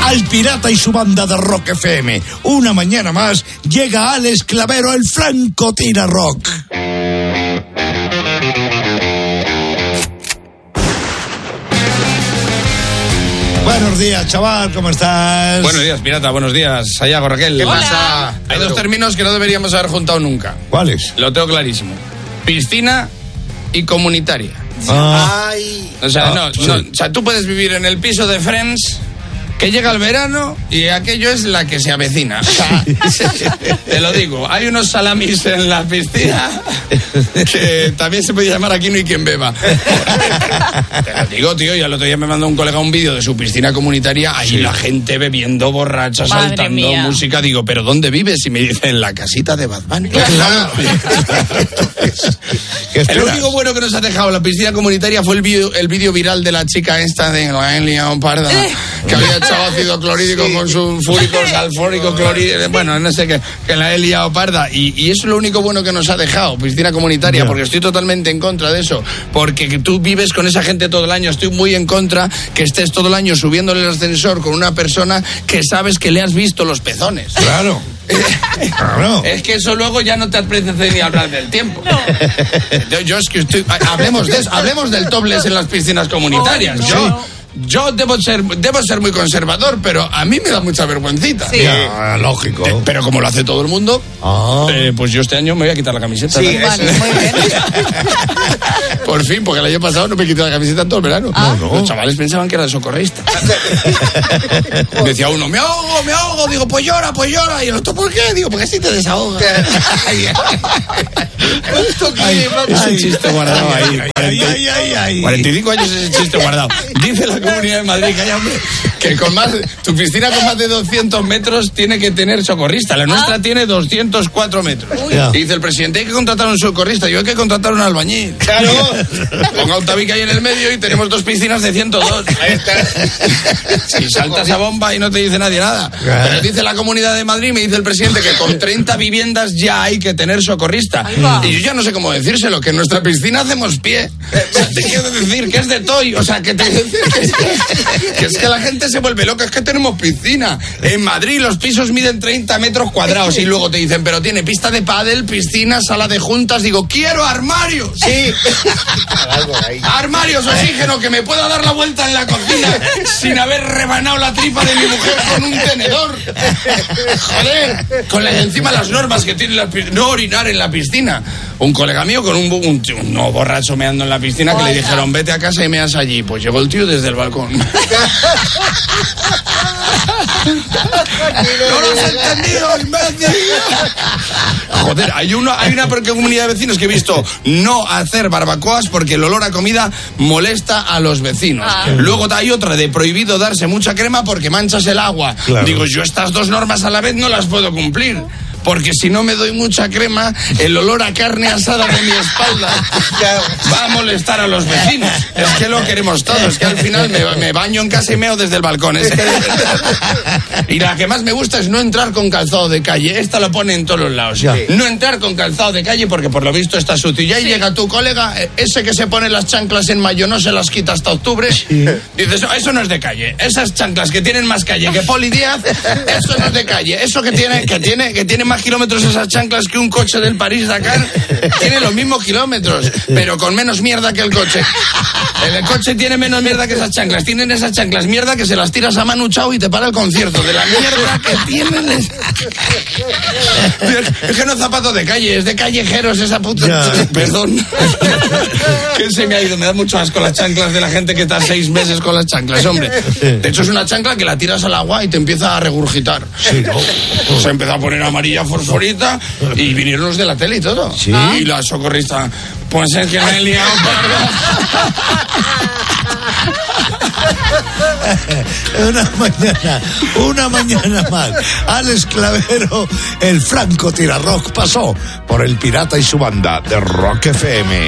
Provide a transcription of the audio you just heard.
al pirata y su banda de Rock FM. Una mañana más llega Alex Clavero, el Francotira Rock. Buenos días, chaval, ¿cómo estás? Buenos días, pirata, buenos días. Sayago, Raquel. ¿Qué pasa? Hay dos términos que no deberíamos haber juntado nunca. ¿Cuáles? Lo tengo clarísimo. Piscina y comunitaria. Ay. O sea, sí. o sea, tú puedes vivir en el piso de Friends, que llega el verano y aquello es la que se avecina. O sea, te lo digo, hay unos salamis en la piscina que también se puede llamar Aquí no hay quien beba. Te lo digo, tío, y el otro día me mandó un colega un vídeo de su piscina comunitaria, ahí la gente bebiendo borracha, Madre saltando mía. música. Digo, ¿pero dónde vives? Y me dice, en la casita de Bad Bunny. El único bueno que nos ha dejado la piscina comunitaria fue el vídeo viral de la chica esta de la Elia Parda, que había echado ácido clorhídrico con sulfúrico, salfórico, clorhídrico, bueno, no sé qué, que la he liado parda. Y eso es lo único bueno que nos ha dejado, piscina comunitaria, porque estoy totalmente en contra de eso, porque tú vives con esa gente todo el año. Estoy muy en contra que estés todo el año subiéndole el ascensor con una persona que sabes que le has visto los pezones. Claro. Claro. Es que eso luego ya no te apetece ni hablar del tiempo. Yo es que estoy... Hablemos del topless en las piscinas comunitarias. Yo debo ser muy conservador, pero a mí me da mucha vergüencita. Sí. Ya, lógico. Pero como lo hace todo el mundo, pues yo este año me voy a quitar la camiseta. Sí, vale, muy bien. Por fin, porque el año pasado no me quité la camiseta en todo el verano. No. Los chavales pensaban que era de socorrista. Me decía uno, me ahogo. Digo, pues llora. Y el otro, ¿por qué? Digo, porque así te desahogas. Es un chiste guardado ahí. Ay. 45 años es ese chiste guardado. Dice la Comunidad de Madrid que tu piscina con más de 200 metros tiene que tener socorrista. La nuestra tiene 204 metros. Y dice el presidente, hay que contratar un socorrista. Yo hay que contratar un albañil. Claro. Ponga un tabique ahí en el medio y tenemos dos piscinas de 102. Ahí está. Si saltas a bomba y no te dice nadie nada. Pero dice la Comunidad de Madrid, me dice el presidente que con 30 viviendas ya hay que tener socorrista. Y yo ya no sé cómo decírselo, que en nuestra piscina hacemos pie. O sea, te quiero decir que es de toy. O sea, que es que la gente se vuelve loca. Es que tenemos piscina. En Madrid los pisos miden 30 metros cuadrados y luego te dicen, pero tiene pista de pádel, piscina, sala de juntas. Digo, quiero armarios. Sí. Armarios, oxígeno, que me pueda dar la vuelta en la cocina sin haber rebanado la tripa de mi mujer con un tenedor. Joder. Con encima las normas que tiene no orinar en la piscina. Un colega mío con un borracho meando en la piscina, que le dijeron, vete a casa y meas allí. Pues llegó el tío desde el balcón. ¡No lo has entendido, imbécil! Joder, hay una comunidad de vecinos que he visto no hacer barbacoas porque el olor a comida molesta a los vecinos. Luego hay otra de prohibido darse mucha crema porque manchas el agua. Claro. Digo, yo estas dos normas a la vez no las puedo cumplir. Porque si no me doy mucha crema, el olor a carne asada de mi espalda va a molestar a los vecinos. Es que lo queremos todos. Es que al final me baño en casa y meo desde el balcón. Es que... Y la que más me gusta es no entrar con calzado de calle. Esta lo pone en todos los lados. Sí. No entrar con calzado de calle porque por lo visto está sucio. Y ahí llega tu colega, ese que se pone las chanclas en mayo, no se las quita hasta octubre. Sí. Dices, eso no es de calle. Esas chanclas que tienen más calle que Poli Díaz, eso no es de calle. Eso que tiene más kilómetros esas chanclas que un coche del París-Dakar, tiene los mismos kilómetros, pero con menos mierda que el coche. El coche tiene menos mierda que esas chanclas. Tienen esas chanclas mierda que se las tiras a Manu Chao y te para el concierto. De la mierda que tienen. Es que no es zapato de calle, es de callejeros esa puta. Perdón. Que se me ha ido. Me da mucho asco las chanclas de la gente que está 6 meses con las chanclas, hombre. De hecho, es una chancla que la tiras al agua y te empieza a regurgitar. Sí, ¿no? Se empezó a poner amarilla fosforita y vinieron los de la tele y todo. ¿Sí? Y la socorrista, pues es que me he liado. Una mañana más. Alex Clavero, el Francotira Rock, pasó por el pirata y su banda de Rock FM.